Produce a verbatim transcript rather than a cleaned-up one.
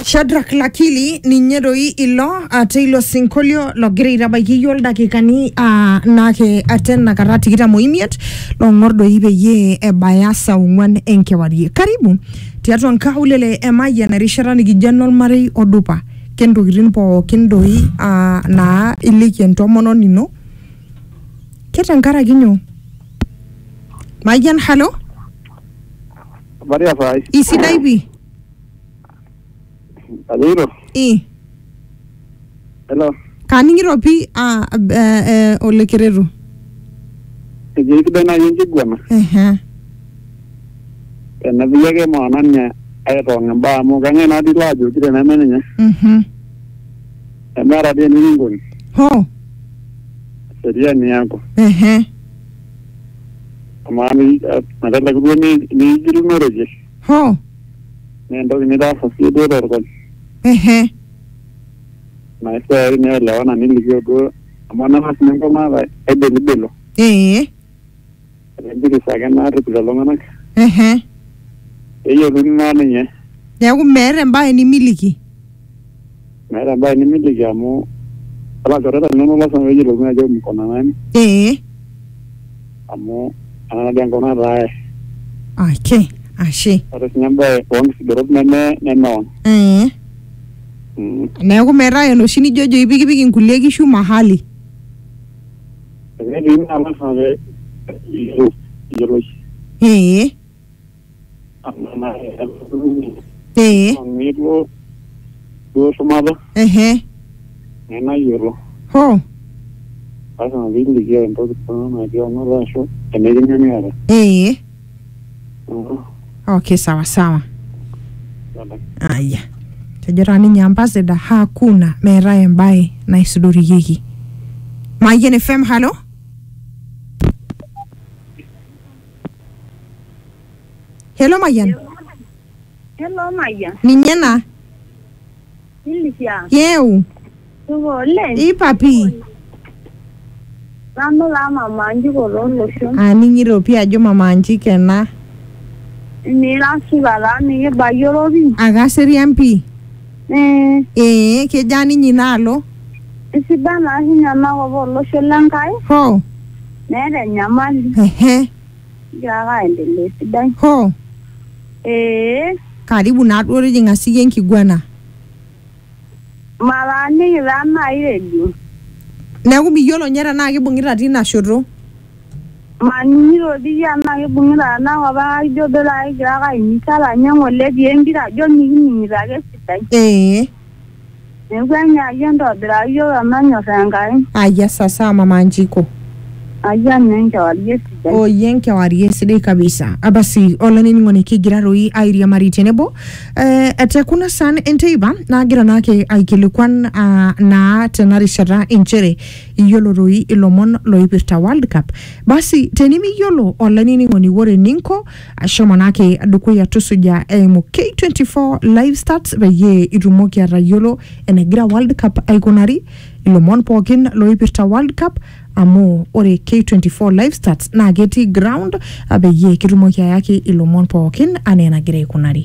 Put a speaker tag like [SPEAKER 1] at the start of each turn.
[SPEAKER 1] Shadrack Lakili ni nyeroi ilo ate ilo sinkolio lo gira baiki yol dakikani uh, nake atena karati kita moimiet lo ngordo ibe ye e bayasa ungwan enkewarie. Karibu tiatu nkaulele emaya na rishara ni gijanol marei odupa kendo girin po kendoi uh, na iliki entomono nino keta nkara ginyo Mayan halo
[SPEAKER 2] Maria Fai
[SPEAKER 1] isi daibi
[SPEAKER 2] Adiro.
[SPEAKER 1] E.
[SPEAKER 2] Hello.
[SPEAKER 1] Kaningiro pi a eh ole kereru.
[SPEAKER 2] Eje kidana yinji gwana.
[SPEAKER 1] Eh.
[SPEAKER 2] Kana biyage mo ananya ay to ngamba mo gange na di laju kidana menenya.
[SPEAKER 1] Mhm.
[SPEAKER 2] Emara de ni ngoni.
[SPEAKER 1] Ho.
[SPEAKER 2] Seria ni yako.
[SPEAKER 1] Eh.
[SPEAKER 2] Amani nataka kudoni ni jiru mereje.
[SPEAKER 1] Ho.
[SPEAKER 2] Nendo ni da fasi do do ko.
[SPEAKER 1] Eh.
[SPEAKER 2] Na esa ni la wana ni ligyo go amana mas nengo ma e belo belo.
[SPEAKER 1] Eh.
[SPEAKER 2] Ndiri saga na ru lo ngana.
[SPEAKER 1] Eh.
[SPEAKER 2] Eyo lunna nye.
[SPEAKER 1] Ya ku mere mbaye ni miliki.
[SPEAKER 2] Mere mbaye ni miliki amu ala goreta nono la sanwe jilo na jo mkona nani.
[SPEAKER 1] Eh.
[SPEAKER 2] Amu ana jango na rae.
[SPEAKER 1] Okay. Ashe.
[SPEAKER 2] Ara nyamba on sidorot nene nenon.
[SPEAKER 1] Eh.
[SPEAKER 2] Mm.
[SPEAKER 1] Na ku mera yo shini jojo ibiki biki nkulie kishu mahali.
[SPEAKER 2] Ni na ma sanwe yo yo.
[SPEAKER 1] Eh.
[SPEAKER 2] Amana
[SPEAKER 1] Eh.
[SPEAKER 2] ni lo lo somado.
[SPEAKER 1] Eh.
[SPEAKER 2] Na yo.
[SPEAKER 1] Ho.
[SPEAKER 2] Asa na vindi kia entonces no dio no da show. Tenege ni ara.
[SPEAKER 1] Eh.
[SPEAKER 2] Mhm.
[SPEAKER 1] Okay, sawa sawa.
[SPEAKER 2] Sawa.
[SPEAKER 1] Aya. Tajirani nyambaze da hakuna mera mbaye na isuduri hiki. Mayan F M halo. Hello Mayan.
[SPEAKER 3] Hello Maya.
[SPEAKER 1] Ninyena.
[SPEAKER 3] Ilisia.
[SPEAKER 1] Yeu.
[SPEAKER 3] Tugo le.
[SPEAKER 1] I papi.
[SPEAKER 3] Nando la mama njugo lo sho.
[SPEAKER 1] Ani ngiro pia jo mama anjike na.
[SPEAKER 3] Ni la sibala ni bayoro bi.
[SPEAKER 1] Agaseri M P.
[SPEAKER 3] Eh.
[SPEAKER 1] Eh, ke jani nyinalo.
[SPEAKER 3] Sibana hinya na wo lo sho lankai.
[SPEAKER 1] Ho.
[SPEAKER 3] Nere nyamali.
[SPEAKER 1] Ehe.
[SPEAKER 3] Jaga endele sidai.
[SPEAKER 1] Ho.
[SPEAKER 3] Eh.
[SPEAKER 1] Karibu na dore jinga sigen kigwana.
[SPEAKER 3] Mara ni rana ireju.
[SPEAKER 1] Na gumi yolo nyera na kibungira tina shoro.
[SPEAKER 3] Maniro di ya na bungira na wa ba jo de la jaga ni sala nyango le di engira jo ni ni ra ge sidai.
[SPEAKER 1] Eh.
[SPEAKER 3] Ngwanya yendo dra yo amanyo sangai.
[SPEAKER 1] Aya sasa mama anjiko.
[SPEAKER 3] Aya nenge wa yesidai.
[SPEAKER 1] O yenke wari side kabisa abasi olani ngone kigira roi airia maritenebo eh atakuna san enteiba na gira nake aikilikwan uh, na tenari shara inchere yolo roi ilomon loipirta World Cup basi tenimi yolo olani ngoni wore ninko ashoma nake adukuya tusuja emu K twenty-four live starts beye irumoki ara yolo enegira World Cup aikonari ilomon pokin loipirta World Cup amu ore K twenty-four live starts na geti ground abeye kirumokia yake ilomon pokin anena gire kunari